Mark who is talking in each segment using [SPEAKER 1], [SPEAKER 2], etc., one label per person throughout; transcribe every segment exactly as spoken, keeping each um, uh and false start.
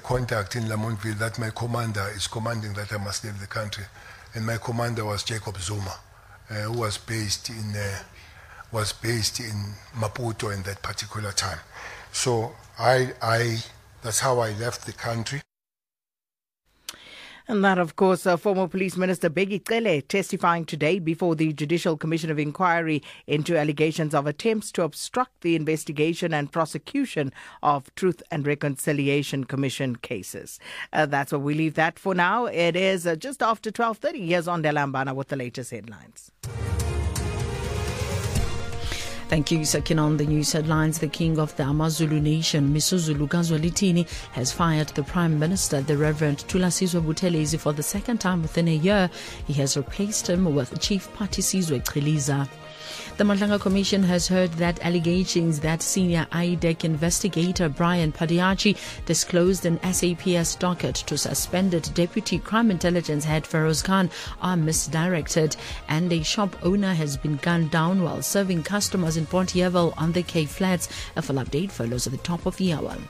[SPEAKER 1] contact in Lamontville that my commander is commanding that I must leave the country. And my commander was Jacob Zuma, uh, who was based in uh, was based in Maputo in that particular time. So I, I that's how I left the country.
[SPEAKER 2] And that, of course, uh, former Police Minister Bheki Cele testifying today before the Judicial Commission of Inquiry into allegations of attempts to obstruct the investigation and prosecution of Truth and Reconciliation Commission cases. Uh, that's where we leave that for now. It is uh, just after twelve thirty. Here's Ondela Mbana with the latest headlines.
[SPEAKER 3] Thank you, Sakina. On the news headlines, the king of the AmaZulu nation, Misuzulu Kazwelithini, has fired the Prime Minister, the Reverend Thulasizwe Buthelezi, for the second time within a year. He has replaced him with Chief Party Sizwe Chiliza. The Mandlanga Commission has heard that allegations that senior I D E C investigator Brian Padiachi disclosed an S A P S docket to suspended Deputy Crime Intelligence Head Feroz Khan are misdirected, and a shop owner has been gunned down while serving customers in Port Yevel on the K Flats. A full update follows at the top of the hour.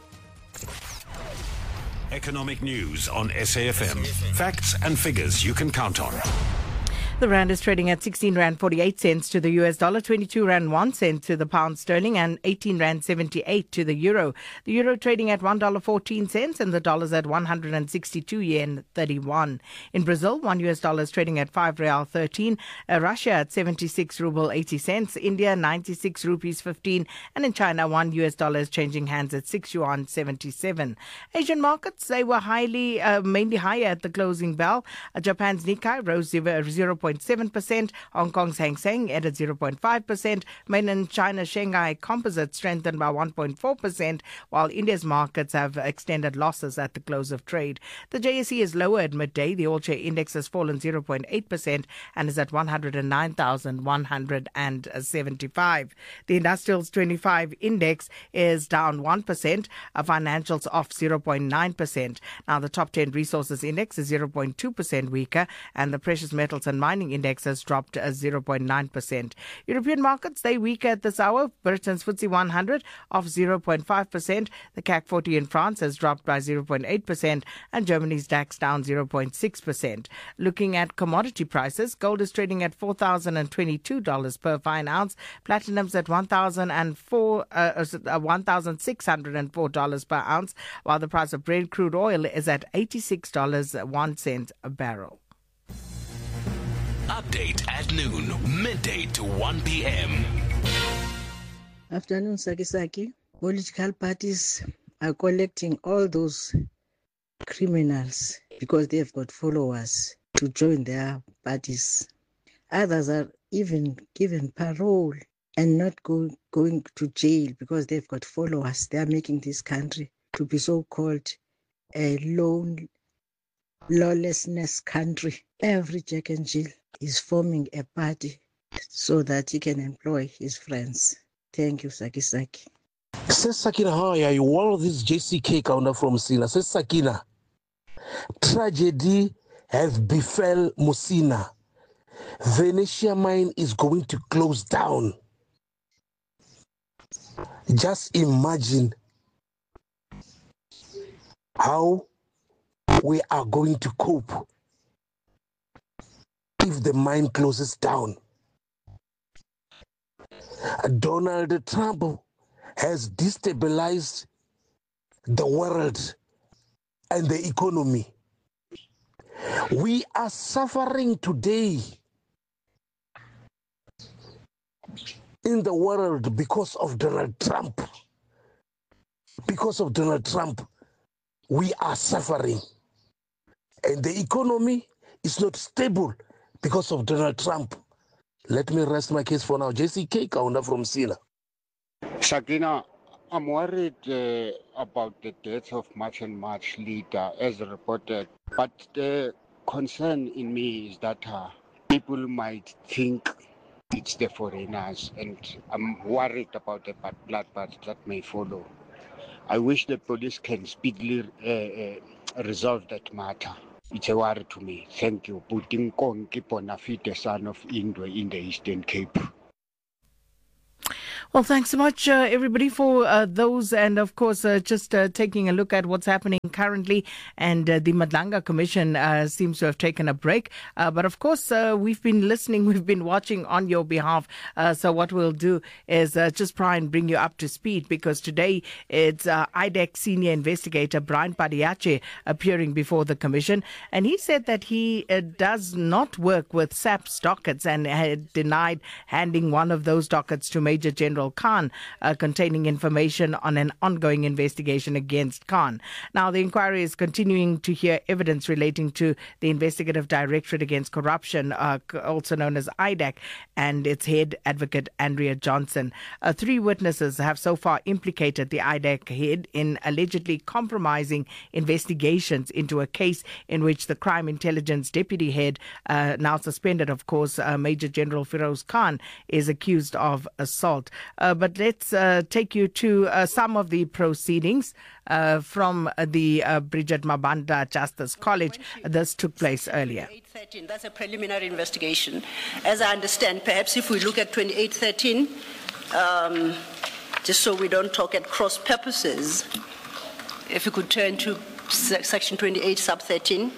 [SPEAKER 4] Economic news on S A F M. Facts and figures you can count on.
[SPEAKER 2] The rand is trading at sixteen rand forty-eight cents to the U S dollar, twenty-two rand one cent to the pound sterling, and eighteen rand seventy-eight to the euro. The euro trading at one dollar fourteen cents, and the dollar's at one hundred sixty-two yen thirty-one. In Brazil, one U S dollar is trading at five real thirteen, uh, Russia at seventy-six ruble eighty cents, India ninety-six rupees fifteen, and in China, one U S dollar is changing hands at six yuan seventy-seven. Asian markets, they were highly, uh, mainly higher at the closing bell. Uh, Japan's Nikkei rose zero point seven percent, Hong Kong's Hang Seng added zero point five percent, mainland China's Shanghai Composite strengthened by one point four percent, while India's markets have extended losses at the close of trade. The J S E is lower at midday. The All Share Index has fallen zero point eight percent and is at one hundred nine thousand one hundred seventy-five. The Industrials twenty-five Index is down one percent, uh, financials off zero point nine percent. Now the top ten Resources Index is zero point two percent weaker, and the Precious Metals and Mining Index has dropped zero point nine percent. European markets, they weaker at this hour. Britain's F T S E one hundred off zero point five percent. The C A C forty in France has dropped by zero point eight percent, and Germany's DAX down zero point six percent. Looking at commodity prices, gold is trading at four thousand twenty-two dollars per fine ounce. Platinum's at one thousand four, uh, one thousand six hundred four dollars per ounce, while the price of Brent crude oil is at eighty-six dollars and one cent a barrel.
[SPEAKER 4] Update at noon, midday to one p.m.
[SPEAKER 5] Afternoon, Saki Saki. Political parties are collecting all those criminals because they've got followers to join their parties. Others are even given parole and not go, going to jail because they've got followers. They are making this country to be so-called a lone, lawlessness country. Every Jack and Jill is forming a party so that he can employ his friends. Thank you, Saki Saki.
[SPEAKER 6] Says Sakina, how are you? One of these J C K counter from Sila. Says Sakina, tragedy has befell Musina. Venetia mine is going to close down. Just imagine how we are going to cope if the mine closes down. Donald Trump has destabilized the world and the economy. We are suffering today in the world because of Donald Trump. Because of Donald Trump, we are suffering. And the economy is not stable because of Donald Trump. Let me rest my case for now. J C K Kaunda from Sila.
[SPEAKER 7] Sakina, I'm worried uh, about the death of March and March leader as reported. But the concern in me is that uh, people might think it's the foreigners, and I'm worried about the bloodbath that may follow. I wish the police can speedily uh, uh, resolve that matter. It's a worry to me. Thank you. Putin Konki Bonafide, son of Indwe in the Eastern Cape.
[SPEAKER 2] Well, thanks so much, uh, everybody, for uh, those, and of course, uh, just uh, taking a look at what's happening currently. And uh, the Madlanga Commission uh, seems to have taken a break. Uh, but of course, uh, we've been listening, we've been watching on your behalf. Uh, so what we'll do is uh, just try and bring you up to speed, because today it's uh, I D E C senior investigator Brian Padiache appearing before the Commission. And he said that he uh, does not work with S A P's dockets, and had denied handing one of those dockets to Major General Khan, uh, containing information on an ongoing investigation against Khan. Now, the inquiry is continuing to hear evidence relating to the Investigative Directorate Against Corruption, uh, also known as I D E C, and its head advocate Andrea Johnson. Uh, three witnesses have so far implicated the I D E C head in allegedly compromising investigations into a case in which the Crime Intelligence Deputy Head, uh, now suspended, of course, uh, Major General Feroz Khan, is accused of assault. Uh, but let's uh, take you to uh, some of the proceedings uh, from the uh, Bridget Mabandla Justice College. This took place earlier.
[SPEAKER 8] twenty-eight thirteen, that's a preliminary investigation. As I understand, perhaps if we look at twenty-eight thirteen, um, just so we don't talk at cross purposes, if you could turn to section twenty-eight sub thirteen.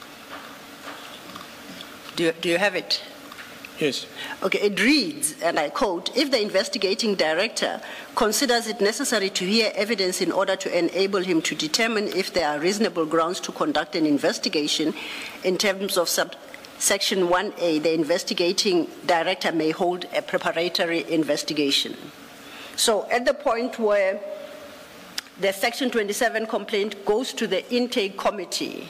[SPEAKER 8] Do you, do you have it?
[SPEAKER 9] Yes.
[SPEAKER 8] Okay, it reads, and I quote, if the investigating director considers it necessary to hear evidence in order to enable him to determine if there are reasonable grounds to conduct an investigation in terms of subsection one A, the investigating director may hold a preparatory investigation. So at the point where the section twenty-seven complaint goes to the intake committee,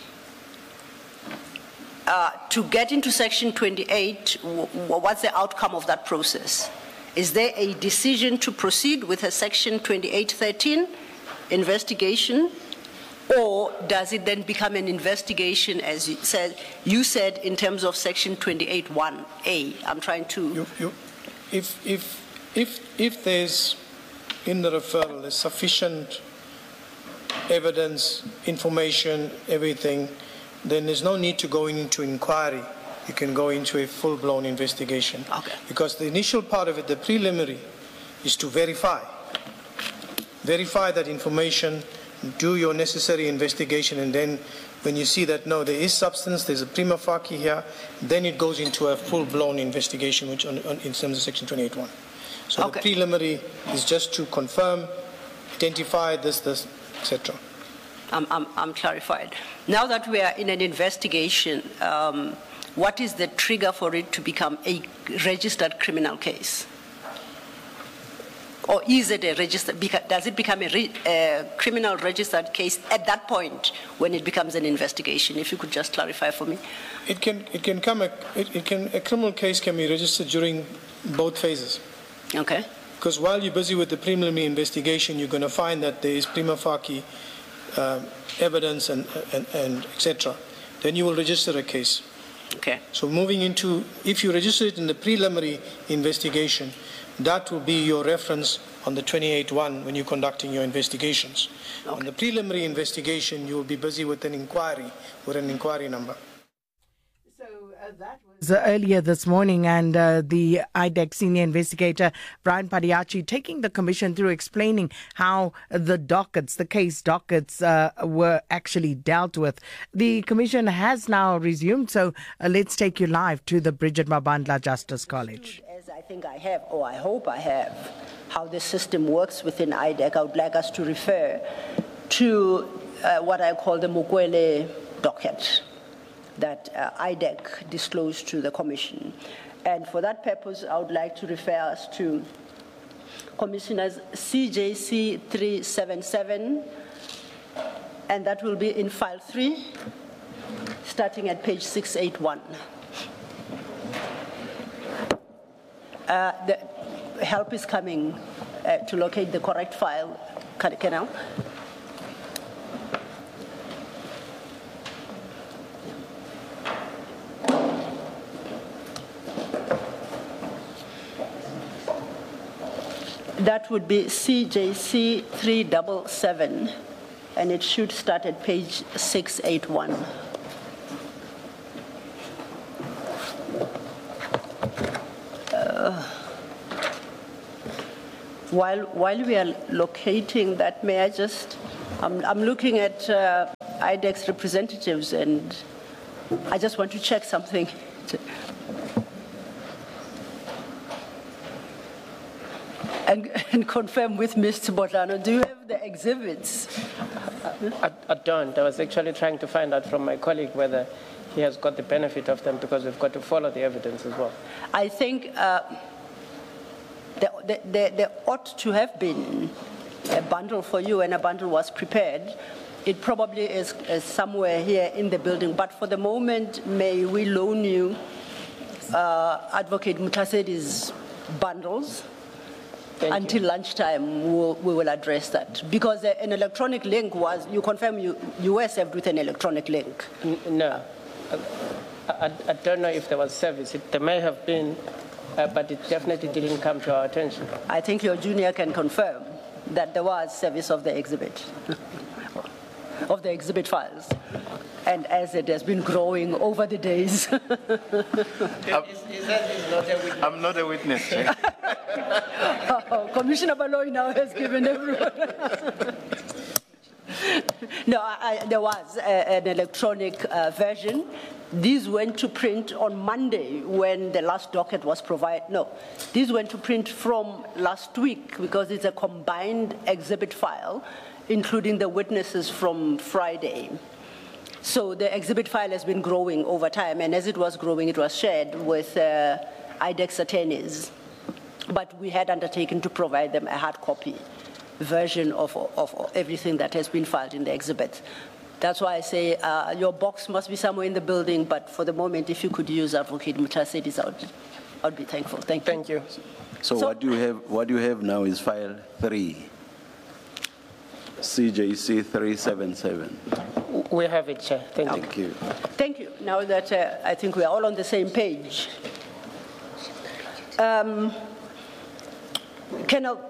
[SPEAKER 8] Uh, to get into section twenty-eight, what's the outcome of that process? Is there a decision to proceed with a section twenty-eight thirteen investigation, or does it then become an investigation, as you said, you said in terms of section twenty-eight one A? I'm trying to...
[SPEAKER 9] You, you, if, if, if, if there's, in the referral, there's sufficient evidence, information, everything, then there's no need to go into inquiry. You can go into a full-blown investigation.
[SPEAKER 8] Okay.
[SPEAKER 9] Because the initial part of it, the preliminary, is to verify. Verify that information, do your necessary investigation, and then when you see that, no, there is substance, there's a prima facie here, then it goes into a full-blown investigation, which on, on, in terms of section twenty-eight one. So
[SPEAKER 8] okay.
[SPEAKER 9] The preliminary is just to confirm, identify this, this, et cetera.
[SPEAKER 8] I'm, I'm, I'm clarified. Now that we are in an investigation, um, what is the trigger for it to become a registered criminal case? Or is it a registered, does it become a, re, a criminal registered case at that point when it becomes an investigation? If you could just clarify for me.
[SPEAKER 9] It can, it can come, a, it, it can, a criminal case can be registered during both phases.
[SPEAKER 8] Okay.
[SPEAKER 9] Because while you're busy with the preliminary investigation, you're going to find that there is prima facie Uh, evidence and, and, and et cetera. Then you will register a case.
[SPEAKER 8] Okay.
[SPEAKER 9] So moving into, if you register it in the preliminary investigation, that will be your reference on the twenty-eight one when you're conducting your investigations. Okay. On the preliminary investigation, you will be busy with an inquiry, with an inquiry number.
[SPEAKER 2] So uh, that was uh, earlier this morning, and uh, the I D E C senior investigator Brian Padiache taking the commission through, explaining how the dockets, the case dockets, uh, were actually dealt with. The commission has now resumed, so uh, let's take you live to the Bridget Mabandla Justice College.
[SPEAKER 8] As I think I have, or I hope I have, how the system works within I D E C, I would like us to refer to uh, what I call the Mukwele docket that uh, I D E C disclosed to the Commission. And for that purpose, I would like to refer us to Commissioners C J C three seventy-seven, and that will be in file three, starting at page six eighty-one. Uh, the help is coming uh, to locate the correct file. Can, can I? That would be C J C three seventy-seven, and it should start at page six eighty-one. Uh, While, while we are locating that, may I just, I'm, I'm looking at uh, I D E X representatives, and I just want to check something. And, and confirm with Mister Botlano, do you have the exhibits?
[SPEAKER 10] I, I don't. I was actually trying to find out from my colleague whether he has got the benefit of them, because we've got to follow the evidence as well.
[SPEAKER 8] I think uh, there, there, there ought to have been a bundle for you, and a bundle was prepared. It probably is, is somewhere here in the building, but for the moment, may we loan you uh, Advocate Mutasedi's bundles?
[SPEAKER 10] Thank
[SPEAKER 8] Until
[SPEAKER 10] you.
[SPEAKER 8] lunchtime, we'll, we will address that. Because an electronic link was, you confirm you, you were served with an electronic link?
[SPEAKER 10] N- no. I, I, I don't know if there was service. It, there may have been, uh, but it definitely didn't come to our attention.
[SPEAKER 8] I think your junior can confirm that there was service of the exhibit, of the exhibit files. And as it has been growing over the days.
[SPEAKER 10] is, is that is not a witness?
[SPEAKER 11] I'm not a witness.
[SPEAKER 8] Oh, Commissioner Baloyi now has given everyone. No, I, I, there was a, an electronic uh, version. These went to print on Monday when the last docket was provided. No, these went to print from last week because it's a combined exhibit file, including the witnesses from Friday. So the exhibit file has been growing over time, and as it was growing, it was shared with uh, I D E X attorneys. But we had undertaken to provide them a hard copy version of, of, of everything that has been filed in the exhibit. That's why I say uh, your box must be somewhere in the building, but for the moment, if you could use Advocate Mutasedi's, I would, I would be thankful. Thank you.
[SPEAKER 10] Thank you.
[SPEAKER 11] So, so what you have, what you have now is file three, C J C three seven seven.
[SPEAKER 10] We have it, Chair. Thank,
[SPEAKER 11] Thank you.
[SPEAKER 8] Thank you. Now that uh, I think we are all on the same page. Um, Colonel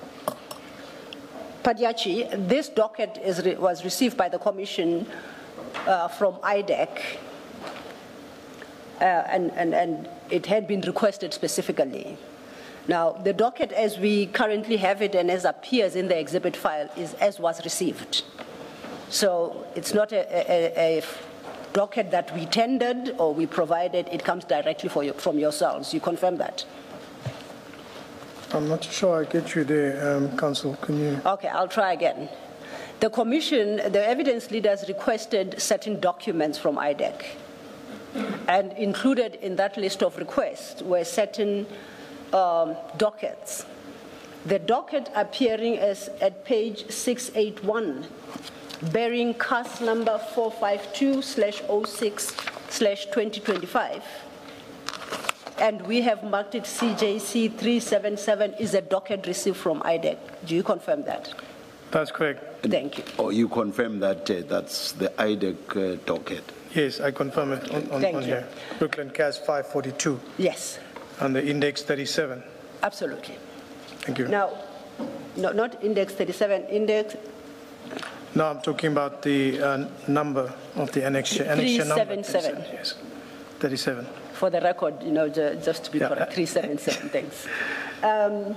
[SPEAKER 8] Padiachi, this docket is re was received by the Commission uh, from I D E C, uh, and, and, and it had been requested specifically. Now, the docket as we currently have it and as appears in the exhibit file is as was received. So it's not a, a, a docket that we tendered or we provided, it comes directly for you, from yourselves. You confirm that?
[SPEAKER 9] I'm not sure I get you there, um, Council. Can you?
[SPEAKER 8] Okay, I'll try again. The Commission, the evidence leaders requested certain documents from I D E C, and included in that list of requests were certain um, dockets. The docket appearing as at page six eighty-one, bearing C A S number four five two slash oh six slash twenty twenty-five. And we have marked it C J C three seven seven is a docket received from I D E C. Do you confirm that?
[SPEAKER 9] That's correct.
[SPEAKER 8] Thank you.
[SPEAKER 11] Oh, you confirm that uh, that's the I D E C uh, docket?
[SPEAKER 9] Yes, I confirm it on, on,
[SPEAKER 8] Thank
[SPEAKER 9] on
[SPEAKER 8] you.
[SPEAKER 9] here. Brooklyn C A S five forty-two.
[SPEAKER 8] Yes.
[SPEAKER 9] And the index thirty-seven.
[SPEAKER 8] Absolutely.
[SPEAKER 9] Thank you.
[SPEAKER 8] Now, no, not index thirty-seven, index
[SPEAKER 9] No, I'm talking about the uh, number of the annexure. annexure number.
[SPEAKER 8] three seventy-seven.
[SPEAKER 9] Yes, thirty-seven.
[SPEAKER 8] For the record, you know, ju just to be
[SPEAKER 9] Yeah.
[SPEAKER 8] correct, three seventy-seven, thanks. Um,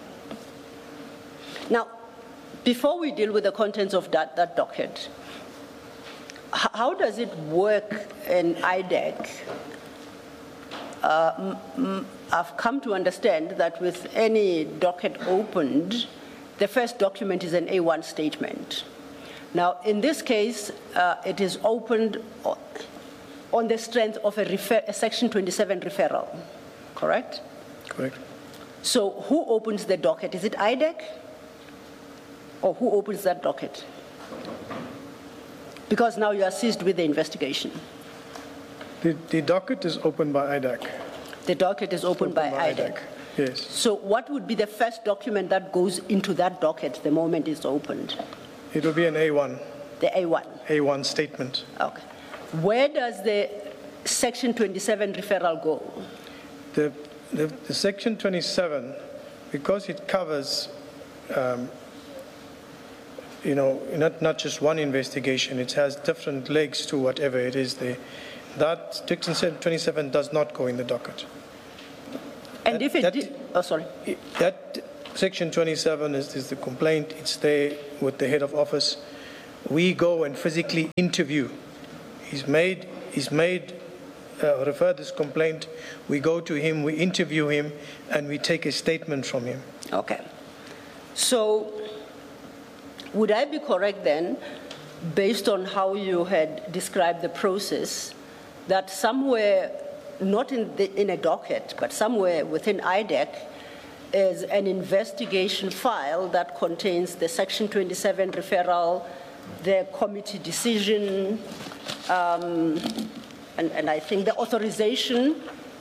[SPEAKER 8] now, before we deal with the contents of that, that docket, h how does it work in I D E C? Uh, m m I've come to understand that with any docket opened, the first document is an A one statement. Now, in this case, uh, it is opened on the strength of a, refer a Section twenty-seven referral, correct?
[SPEAKER 9] Correct.
[SPEAKER 8] So who opens the docket? Is it I D E C? Or who opens that docket? Because now you are seized with the investigation.
[SPEAKER 9] The, the docket is opened by I D E C.
[SPEAKER 8] The docket is opened, opened by, by I D E C.
[SPEAKER 9] Yes.
[SPEAKER 8] So what would be the first document that goes into that docket the moment it's opened?
[SPEAKER 9] It will be an A one.
[SPEAKER 8] The A one?
[SPEAKER 9] A one statement.
[SPEAKER 8] Okay. Where does the Section twenty-seven referral go?
[SPEAKER 9] The, the, the Section twenty-seven, because it covers, um, you know, not, not just one investigation, it has different legs to whatever it is. The, that Section twenty-seven does not go in the docket.
[SPEAKER 8] And
[SPEAKER 9] that,
[SPEAKER 8] if it
[SPEAKER 9] that,
[SPEAKER 8] did, oh, sorry.
[SPEAKER 9] That Section twenty-seven is, is the complaint. It's there with the head of office. We go and physically interview. He's made, he's made, uh, refer this complaint. We go to him, we interview him, and we take a statement from him.
[SPEAKER 8] Okay. So, would I be correct then, based on how you had described the process, that somewhere, not in, the, in a docket, but somewhere within I D E C, is an investigation file that contains the Section twenty-seven referral, the committee decision, um, and, and I think the authorization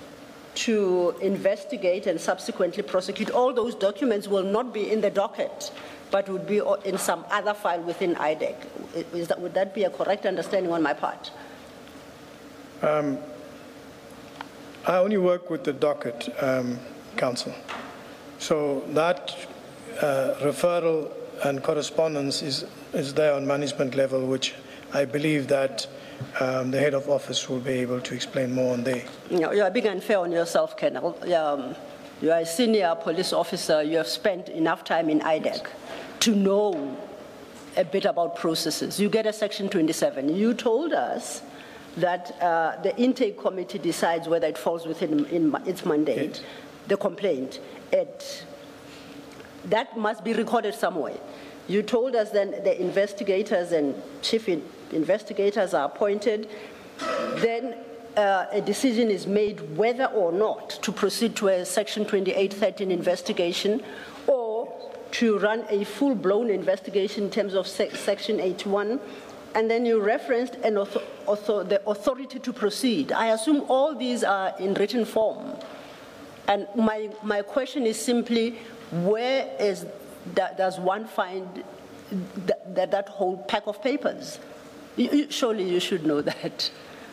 [SPEAKER 8] to investigate and subsequently prosecute? All those documents will not be in the docket, but would be in some other file within I D E C. Is that, would that be a correct understanding on my part?
[SPEAKER 9] Um, I only work with the docket, um, Council. So that uh, referral and correspondence is, is there on management level, which I believe that um, the head of office will be able to explain more on there.
[SPEAKER 8] No, you are being unfair on yourself, Colonel. Um, you are a senior police officer. You have spent enough time in I D E C to know a bit about processes. You get a Section twenty-seven. You told us that uh, the intake committee decides whether it falls within in its mandate, yes. The complaint. It, that must be recorded somewhere. You told us then the investigators and chief in, investigators are appointed. Then uh, a decision is made whether or not to proceed to a Section twenty-eight thirteen investigation or to run a full-blown investigation in terms of se Section eighty-one. And then you referenced an author author the authority to proceed. I assume all these are in written form. And my, my question is simply, where is that, does one find that, that, that whole pack of papers? You, you, surely you should know that.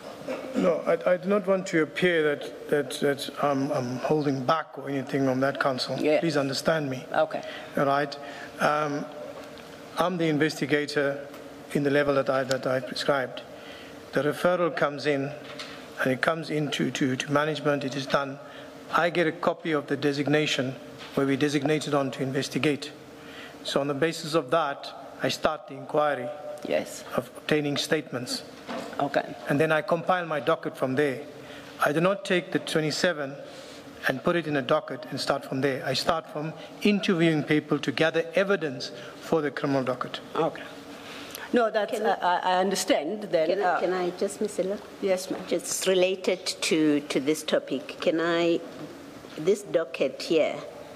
[SPEAKER 9] No, I, I do not want to appear that, that, that I'm, I'm holding back or anything on that, Council.
[SPEAKER 8] Yeah.
[SPEAKER 9] Please understand me.
[SPEAKER 8] Okay.
[SPEAKER 9] All right. Um, I'm the investigator in the level that I, that I prescribed. The referral comes in, and it comes into to, to management. It is done. I get a copy of the designation where we designated on to investigate. So on the basis of that, I start the inquiry.
[SPEAKER 8] Yes.
[SPEAKER 9] Of obtaining statements.
[SPEAKER 8] Okay.
[SPEAKER 9] And then I compile my docket from there. I do not take the twenty-seven and put it in a docket and start from there. I start from interviewing people to gather evidence for the criminal docket.
[SPEAKER 8] Okay. No, that's, uh, I, I understand. Then,
[SPEAKER 12] can,
[SPEAKER 8] uh,
[SPEAKER 12] I, can I just, Miz Silla?
[SPEAKER 8] Yes, ma'am.
[SPEAKER 12] Just related to, to this topic, can I, this docket here,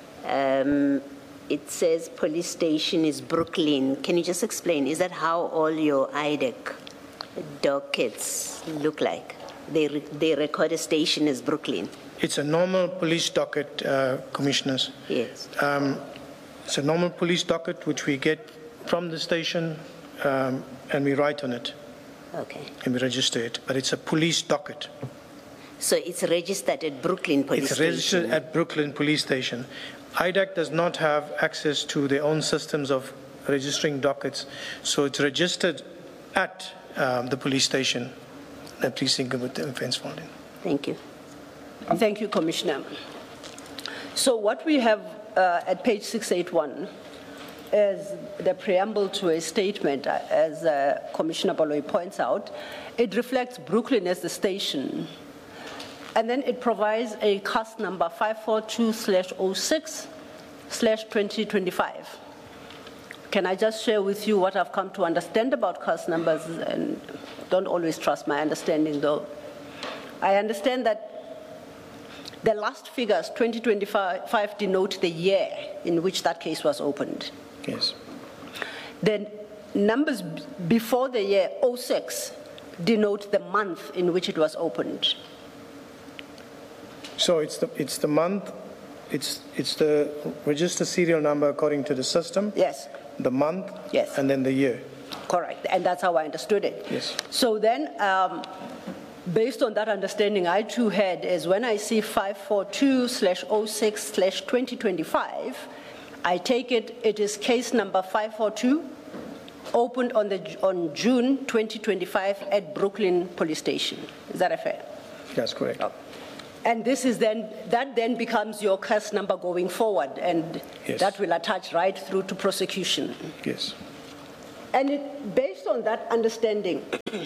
[SPEAKER 12] um, it says police station is Brooklyn. Can you just explain, is that how all your I D E C dockets look like? They, re they record a station as Brooklyn.
[SPEAKER 9] It's a normal police docket, uh, Commissioners.
[SPEAKER 12] Yes.
[SPEAKER 9] Um, it's a normal police docket which we get from the station, um, and we write on it.
[SPEAKER 12] Okay.
[SPEAKER 9] And we register it, but it's a police docket.
[SPEAKER 12] So it's registered at Brooklyn Police
[SPEAKER 9] It's
[SPEAKER 12] Station?
[SPEAKER 9] It's registered at Brooklyn Police Station. I D E C does not have access to their own systems of registering dockets, so it's registered at um, the police station, the precinct with the offence founding.
[SPEAKER 12] Thank you.
[SPEAKER 8] Thank you, Commissioner. So what we have uh, at page six eighty-one is the preamble to a statement, uh, as uh, Commissioner Baloyi points out. It reflects Brooklyn as the station. And then it provides a C A S number five four two slash oh six slash twenty twenty-five. Can I just share with you what I've come to understand about C A S numbers, and don't always trust my understanding though. I understand that the last figures, twenty twenty-five, denote the year in which that case was opened.
[SPEAKER 9] Yes.
[SPEAKER 8] The numbers before the year oh six denote the month in which it was opened.
[SPEAKER 9] So it's the, it's the month, it's, it's the register serial number according to the system.
[SPEAKER 8] Yes.
[SPEAKER 9] The month.
[SPEAKER 8] Yes.
[SPEAKER 9] And then the year.
[SPEAKER 8] Correct, and that's how I understood it.
[SPEAKER 9] Yes.
[SPEAKER 8] So then, um, based on that understanding, I too had is when I see five four two slash oh six slash twenty twenty-five, I take it, it is case number five four two, opened on, the, on June twenty twenty-five at Brooklyn Police Station. Is that a fair?
[SPEAKER 9] That's correct.
[SPEAKER 8] Oh. And this is then, that then becomes your C A S number going forward, and
[SPEAKER 9] Yes.
[SPEAKER 8] that will attach right through to prosecution.
[SPEAKER 9] Yes.
[SPEAKER 8] And it, based on that understanding,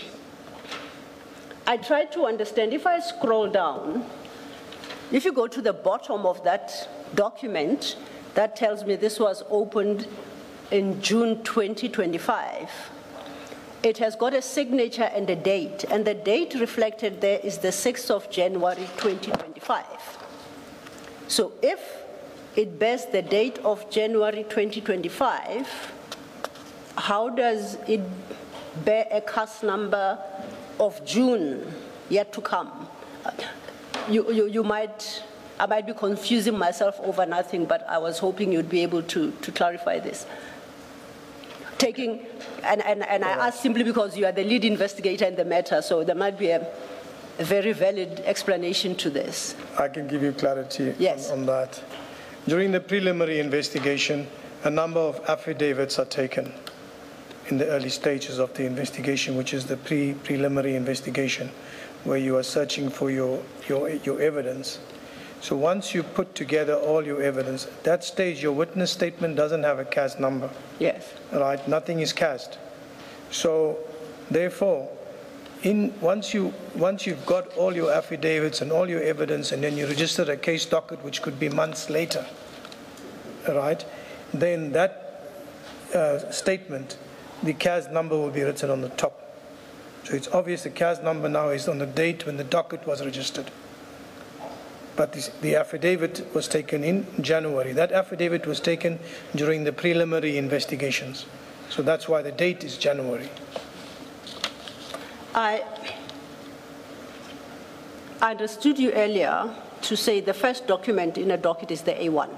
[SPEAKER 8] I tried to understand, if I scroll down, if you go to the bottom of that document, that tells me this was opened in June twenty twenty-five. It has got a signature and a date, and the date reflected there is the sixth of January twenty twenty-five. So if it bears the date of January twenty twenty-five, how does it bear a C A S number of June yet to come? You, you, you might, I might be confusing myself over nothing, but I was hoping you'd be able to, to clarify this. Taking, and, and, and I ask simply because you are the lead investigator in the matter, so there might be a, a very valid explanation to this.
[SPEAKER 9] I can give you clarity
[SPEAKER 8] Yes.
[SPEAKER 9] on, on that. During the preliminary investigation, a number of affidavits are taken in the early stages of the investigation, which is the pre-preliminary investigation, where you are searching for your, your, your evidence. So once you put together all your evidence, at that stage your witness statement doesn't have a C A S number.
[SPEAKER 8] Yes.
[SPEAKER 9] Right? Nothing is cast. So therefore, in, once, you, once you've got all your affidavits and all your evidence, and then you register a case docket, which could be months later, right? Then that uh, statement, the C A S number will be written on the top. So it's obvious the C A S number now is on the date when the docket was registered. But this, the affidavit was taken in January. That affidavit was taken during the preliminary investigations. So that's why the date is January.
[SPEAKER 8] I understood you earlier to say the first document in a docket is the A one.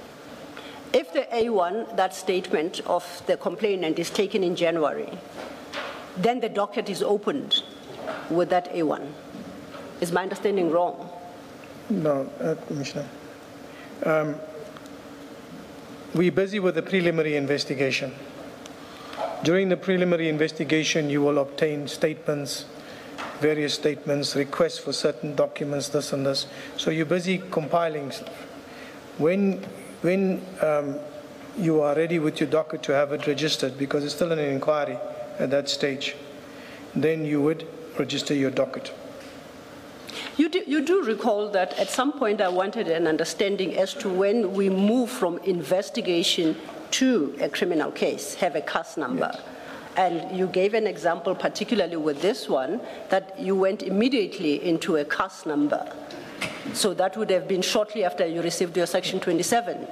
[SPEAKER 8] If the A one, that statement of the complainant, is taken in January, then the docket is opened with that A one. Is my understanding wrong?
[SPEAKER 9] No, uh, Commissioner. Um, we're busy with the preliminary investigation. During the preliminary investigation, you will obtain statements, various statements, requests for certain documents, this and this. So you're busy compiling stuff. When, when um, you are ready with your docket to have it registered, because it's still in an inquiry at that stage, then you would register your docket.
[SPEAKER 8] You do, you do recall that at some point I wanted an understanding as to when we move from investigation to a criminal case, have a C A S number. Yes. And you gave an example, particularly with this one, that you went immediately into a C A S number. So that would have been shortly after you received your Section twenty-seven.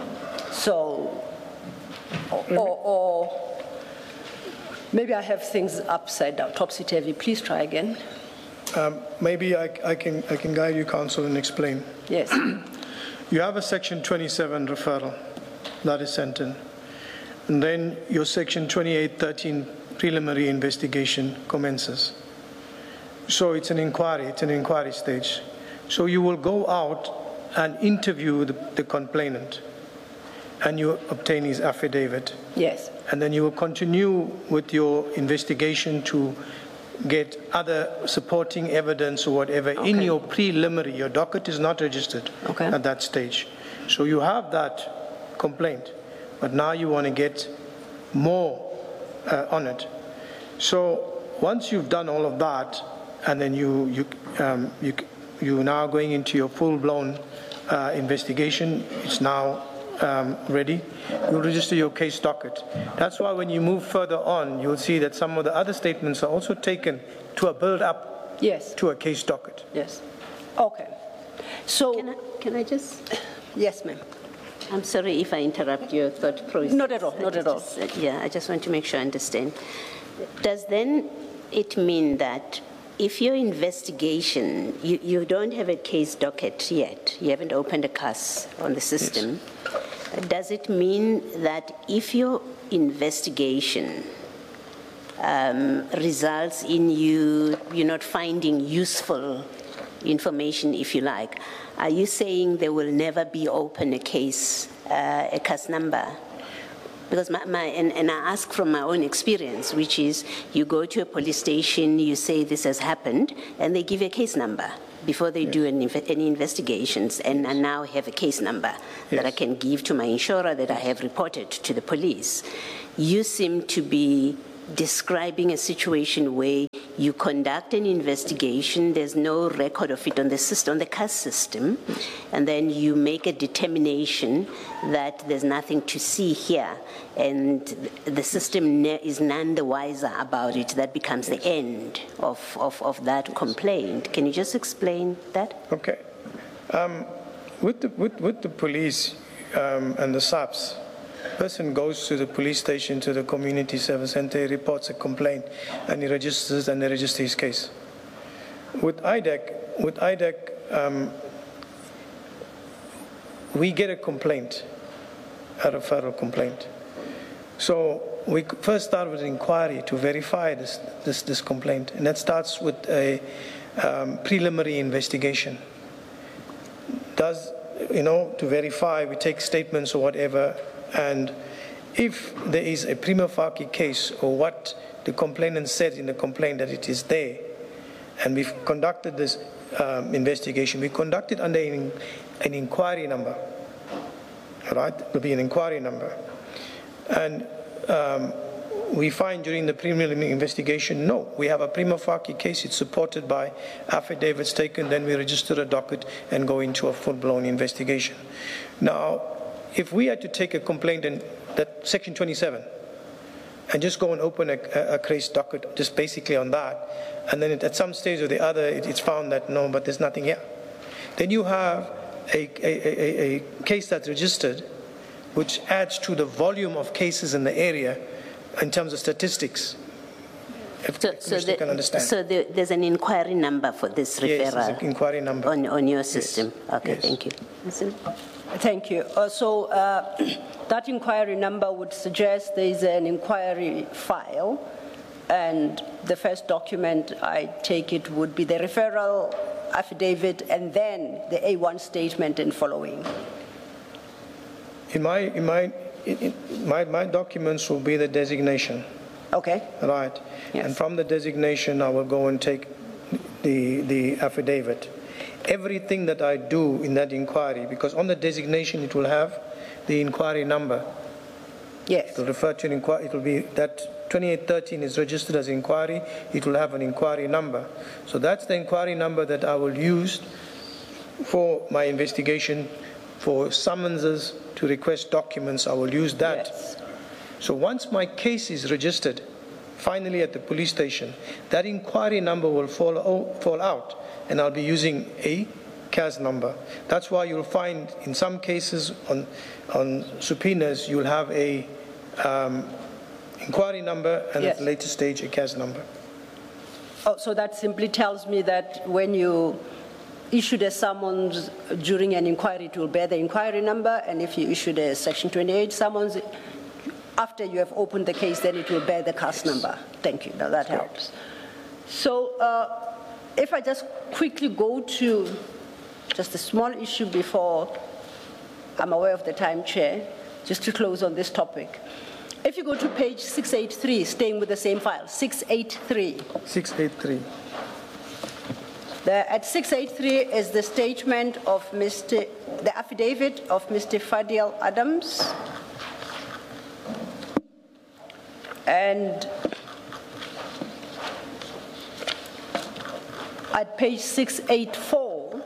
[SPEAKER 8] So, or, or, or maybe I have things upside down, topsy-turvy. Please try again.
[SPEAKER 9] Um, maybe I, I, can, I can guide you, counsel, and explain.
[SPEAKER 8] Yes.
[SPEAKER 9] You have a Section twenty-seven referral that is sent in. And then your Section twenty-eight thirteen preliminary investigation commences. So it's an inquiry, it's an inquiry stage. So you will go out and interview the, the complainant, and you obtain his affidavit.
[SPEAKER 8] Yes.
[SPEAKER 9] And then you will continue with your investigation to get other supporting evidence or whatever. Okay. In your preliminary. Your docket is not registered okay. at that stage. So you have that complaint, but now you want to get more uh, on it. So once you've done all of that, and then you you um, you you're now going into your full-blown uh, investigation, it's now um, ready, you'll register your case docket. That's why when you move further on, you'll see that some of the other statements are also taken to a build-up
[SPEAKER 8] yes.
[SPEAKER 9] to a case docket.
[SPEAKER 8] Yes. Okay. So
[SPEAKER 12] can I, can I just?
[SPEAKER 8] Yes, ma'am.
[SPEAKER 12] I'm sorry if I interrupt your thought process.
[SPEAKER 8] Not at all. Not at all.
[SPEAKER 12] Just, uh, yeah, I just want to make sure I understand. Does then it mean that if your investigation, you, you don't have a case docket yet, you haven't opened a C A S on the system, yes. Does it mean that if your investigation um, results in you, you're not finding useful information, if you like, are you saying there will never be open a case, uh, a C A S number? Because my, my and, and I ask from my own experience, which is you go to a police station, you say this has happened, and they give you a case number before they yes. do any, any investigations, and I now have a case number yes. that I can give to my insurer that I have reported to the police. You seem to be describing a situation where you conduct an investigation, there's no record of it on the system, on the C A S system, and then you make a determination that there's nothing to see here, and the system is none the wiser about it. That becomes the end of, of, of that complaint. Can you just explain that?
[SPEAKER 9] Okay. Um, with, the, with, with the police um, and the S A Ps, person goes to the police station, to the community service center, he reports a complaint, and he registers and they register his case. With I D E C, with I D E C, um, we get a complaint, a referral complaint. So we first start with an inquiry to verify this, this, this complaint, and that starts with a um, preliminary investigation. Does, you know, to verify, we take statements or whatever, and if there is a prima facie case or what the complainant said in the complaint that it is there, and we've conducted this um, investigation, we conducted under an, an inquiry number, right? It will be an inquiry number. And um, we find during the preliminary investigation, no, we have a prima facie case, it's supported by affidavits taken, then we register a docket and go into a full-blown investigation. Now, if we had to take a complaint in that section twenty-seven and just go and open a, a, a case docket just basically on that, and then it, at some stage or the other it, it's found that no, but there's nothing here, then you have a, a, a, a case that's registered, which adds to the volume of cases in the area in terms of statistics. If
[SPEAKER 12] so,
[SPEAKER 9] the
[SPEAKER 12] so, the,
[SPEAKER 9] can understand.
[SPEAKER 12] so the, there's an inquiry number for this referral.
[SPEAKER 9] Yes, there's an inquiry number
[SPEAKER 12] on, on your system.
[SPEAKER 9] Yes.
[SPEAKER 12] Okay,
[SPEAKER 9] yes.
[SPEAKER 12] Thank you. Listen.
[SPEAKER 8] Thank you. Uh, so uh, that inquiry number would suggest there is an inquiry file, and the first document, I take it, would be the referral affidavit and then the A one statement and following.
[SPEAKER 9] In my, in my, in my, my documents will be the designation.
[SPEAKER 8] Okay.
[SPEAKER 9] Right.
[SPEAKER 8] Yes.
[SPEAKER 9] And from the designation, I will go and take the, the affidavit. Everything that I do in that inquiry, because on the designation it will have the inquiry number.
[SPEAKER 8] Yes.
[SPEAKER 9] It will refer to an inquiry. It will be that twenty-eight thirteen is registered as inquiry. It will have an inquiry number. So that's the inquiry number that I will use for my investigation, for summonses to request documents. I will use that.
[SPEAKER 8] Yes.
[SPEAKER 9] So once my case is registered, finally at the police station, that inquiry number will fall, oh, fall out, and I'll be using a C A S number. That's why you'll find in some cases on, on subpoenas, you'll have a um, inquiry number and
[SPEAKER 8] yes.
[SPEAKER 9] at a later stage a C A S number.
[SPEAKER 8] Oh, so that simply tells me that when you issued a summons during an inquiry, it will bear the inquiry number, and if you issued a Section twenty-eight summons, after you have opened the case, then it will bear the C A S number. Thank you. Now that
[SPEAKER 9] That's
[SPEAKER 8] helps. So uh, if I just quickly go to just a small issue before I'm aware of the time, Chair, just to close on this topic. If you go to page six eighty-three, staying with the same file, six eighty-three.
[SPEAKER 9] six eighty-three.
[SPEAKER 8] The, at six eighty-three is the statement of Mister the affidavit of Mister Fadiel Adams. And at page six eighty-four,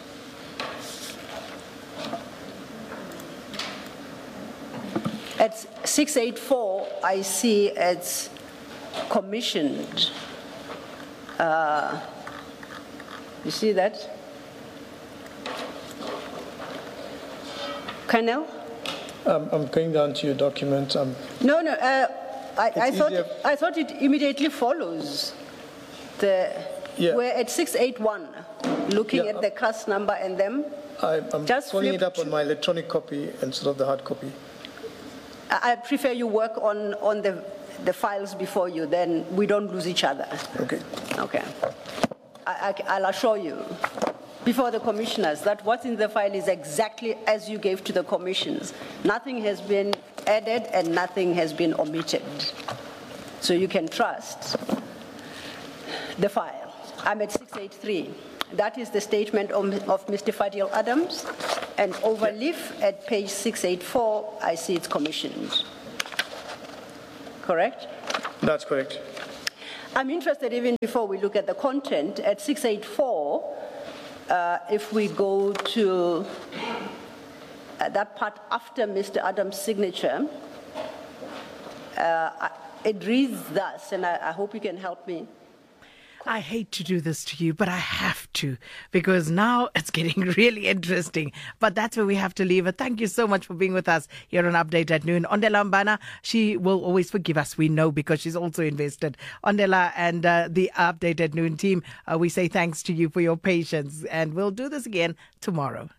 [SPEAKER 8] at six eighty-four, I see it's commissioned. Uh, you see that? Colonel?
[SPEAKER 9] Um, I'm going down to your document. Um,
[SPEAKER 8] no, no. Uh, I, I thought
[SPEAKER 9] easier.
[SPEAKER 8] I thought it immediately follows the.
[SPEAKER 9] Yeah.
[SPEAKER 8] We're at six eighty-one, looking
[SPEAKER 9] Yeah,
[SPEAKER 8] at the C A S number and them.
[SPEAKER 9] I, I'm
[SPEAKER 8] Just
[SPEAKER 9] pulling it
[SPEAKER 8] flip
[SPEAKER 9] up on my electronic copy instead of the hard copy.
[SPEAKER 8] I I prefer you work on, on the, the files before you, then we don't lose each other.
[SPEAKER 9] Okay.
[SPEAKER 8] Okay. I, I, I'll assure you, before the commissioners, that what's in the file is exactly as you gave to the commissions. Nothing has been added and nothing has been omitted. So you can trust the file. I'm at six eighty-three. That is the statement of, of Mister Fadil Adams. And overleaf at page six eighty-four, I see it's commissioned. Correct?
[SPEAKER 9] That's correct.
[SPEAKER 8] I'm interested, even before we look at the content, at six eighty-four, uh, if we go to uh, that part after Mister Adams' signature, uh, it reads thus, and I, I hope you can help me.
[SPEAKER 2] I hate to do this to you, but I have to, because now it's getting really interesting. But that's where we have to leave it. Thank you so much for being with us here on Update at Noon. Ondela Mbana, she will always forgive us, we know, because she's also invested. Ondela and uh, the Update at Noon team, uh, we say thanks to you for your patience, and we'll do this again tomorrow.